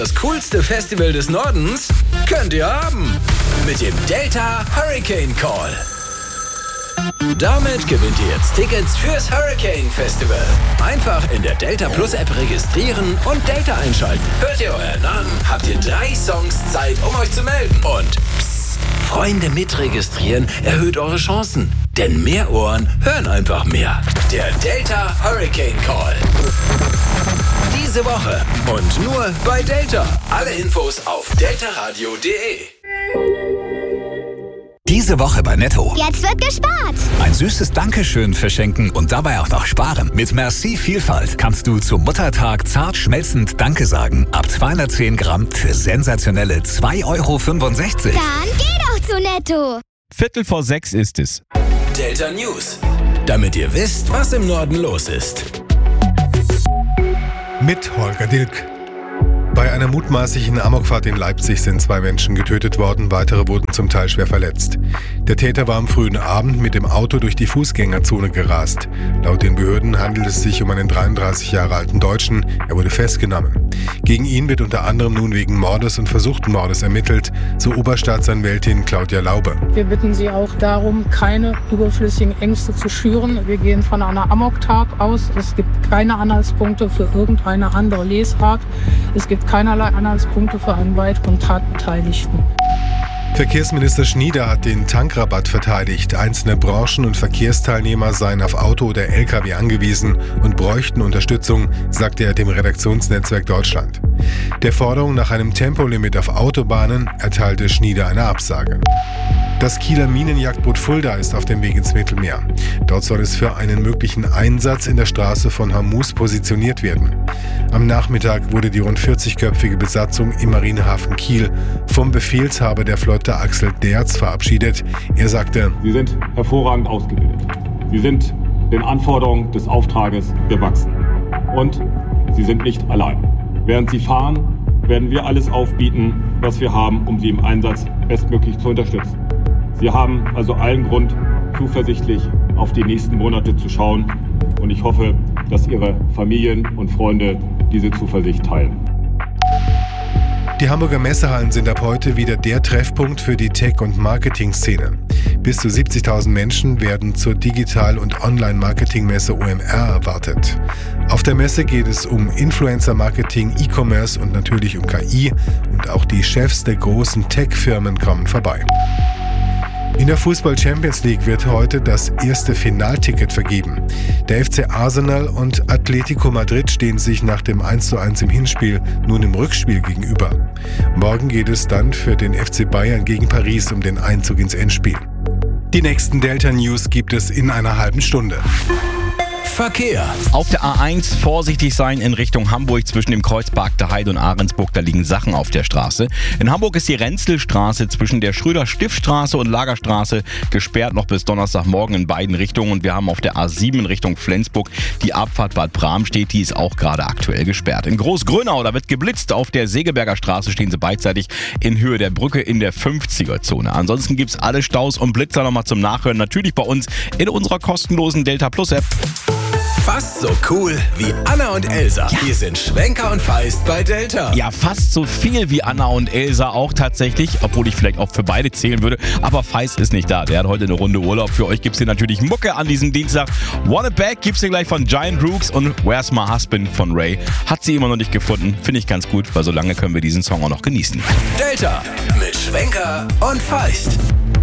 Das coolste Festival des Nordens könnt ihr haben. Mit dem Delta Hurricane Call. Damit gewinnt ihr jetzt Tickets fürs Hurricane Festival. Einfach in der Delta Plus App registrieren und Delta einschalten. Hört ihr euren Namen, habt ihr 3 Songs Zeit, um euch zu melden. Und psst, Freunde mitregistrieren erhöht eure Chancen. Denn mehr Ohren hören einfach mehr. Der Delta Hurricane Call. Diese Woche und nur bei Delta. Alle Infos auf deltaradio.de. Diese Woche bei Netto. Jetzt wird gespart. Ein süßes Dankeschön verschenken und dabei auch noch sparen. Mit Merci Vielfalt kannst du zum Muttertag zart schmelzend Danke sagen. Ab 210 Gramm für sensationelle 2,65 €. Dann geh doch zu Netto. 5:45 ist es. Delta News. Damit ihr wisst, was im Norden los ist. Mit Holger Dilk. Bei einer mutmaßlichen Amokfahrt in Leipzig sind 2 Menschen getötet worden, weitere wurden zum Teil schwer verletzt. Der Täter war am frühen Abend mit dem Auto durch die Fußgängerzone gerast. Laut den Behörden handelt es sich um einen 33 Jahre alten Deutschen. Er wurde festgenommen. Gegen ihn wird unter anderem nun wegen Mordes und versuchten Mordes ermittelt, so Oberstaatsanwältin Claudia Laube. Wir bitten Sie auch darum, keine überflüssigen Ängste zu schüren. Wir gehen von einer Amoktat aus. Es gibt keine Anhaltspunkte für irgendeine andere Lesart. Es gibt keinerlei Anhaltspunkte für einen weiteren Tatbeteiligten. Verkehrsminister Schnieder hat den Tankrabatt verteidigt. Einzelne Branchen und Verkehrsteilnehmer seien auf Auto oder Lkw angewiesen und bräuchten Unterstützung, sagte er dem Redaktionsnetzwerk Deutschland. Der Forderung nach einem Tempolimit auf Autobahnen erteilte Schnieder eine Absage. Das Kieler Minenjagdboot Fulda ist auf dem Weg ins Mittelmeer. Dort soll es für einen möglichen Einsatz in der Straße von Hormuz positioniert werden. Am Nachmittag wurde die rund 40-köpfige Besatzung im Marinehafen Kiel vom Befehlshaber der Flotte Axel Derz verabschiedet. Er sagte: Sie sind hervorragend ausgebildet. Sie sind den Anforderungen des Auftrages gewachsen. Und Sie sind nicht allein. Während Sie fahren, werden wir alles aufbieten, was wir haben, um Sie im Einsatz bestmöglich zu unterstützen. Sie haben also allen Grund, zuversichtlich auf die nächsten Monate zu schauen. Und ich hoffe, dass Ihre Familien und Freunde diese Zuversicht teilen. Die Hamburger Messehallen sind ab heute wieder der Treffpunkt für die Tech- und Marketing-Szene. Bis zu 70.000 Menschen werden zur Digital- und Online-Marketing-Messe OMR erwartet. Auf der Messe geht es um Influencer-Marketing, E-Commerce und natürlich um KI. Und auch die Chefs der großen Tech-Firmen kommen vorbei. In der Fußball-Champions League wird heute das erste Finalticket vergeben. Der FC Arsenal und Atletico Madrid stehen sich nach dem 1:1 im Hinspiel nun im Rückspiel gegenüber. Morgen geht es dann für den FC Bayern gegen Paris um den Einzug ins Endspiel. Die nächsten Delta News gibt es in einer halben Stunde. Verkehr. Auf der A1 vorsichtig sein in Richtung Hamburg zwischen dem Kreuz Barkter Heide und Ahrensburg. Da liegen Sachen auf der Straße. In Hamburg ist die Renzelstraße zwischen der Schröder-Stiftstraße und Lagerstraße gesperrt noch bis Donnerstagmorgen in beiden Richtungen. Und wir haben auf der A7 in Richtung Flensburg die Abfahrt Bad Bramstedt. Die ist auch gerade aktuell gesperrt. In Großgrönau, da wird geblitzt. Auf der Segeberger Straße stehen sie beidseitig in Höhe der Brücke in der 50er-Zone. Ansonsten gibt es alle Staus und Blitzer nochmal zum Nachhören. Natürlich bei uns in unserer kostenlosen Delta Plus App. Fast so cool wie Anna und Elsa. Ja. Wir sind Schwenker und Feist bei Delta. Ja, fast so viel wie Anna und Elsa auch tatsächlich, obwohl ich vielleicht auch für beide zählen würde. Aber Feist ist nicht da. Der hat heute eine Runde Urlaub. Für euch gibt's hier natürlich Mucke an diesem Dienstag. Want It Back gibt's hier gleich von Giant Rooks und Where's My Husband von Ray. Hat sie immer noch nicht gefunden. Finde ich ganz gut, weil so lange können wir diesen Song auch noch genießen. Delta mit Schwenker und Feist.